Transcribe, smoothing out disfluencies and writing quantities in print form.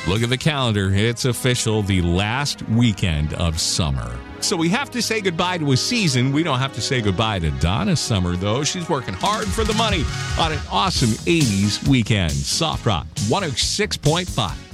Look at the calendar. It's official, the last weekend of summer. So we have to say goodbye to a season. We don't have to say goodbye to Donna Summer, though. She's working hard for the money on an awesome 80s weekend. Soft Rock 106.5.